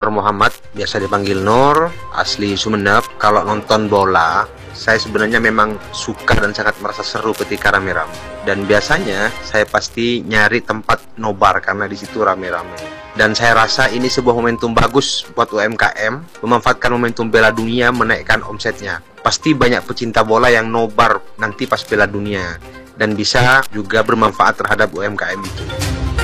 Nur Muhammad, biasa dipanggil Nur, asli Sumeneb. Kalau nonton bola, saya sebenarnya memang suka dan sangat merasa seru ketika rame-rame. Dan biasanya saya pasti nyari tempat nobar karena di situ rame-rame. Dan saya rasa ini sebuah momentum bagus buat UMKM, memanfaatkan momentum Piala Dunia menaikkan omsetnya. Pasti banyak pecinta bola yang nobar nanti pas Piala Dunia, dan bisa juga bermanfaat terhadap UMKM itu.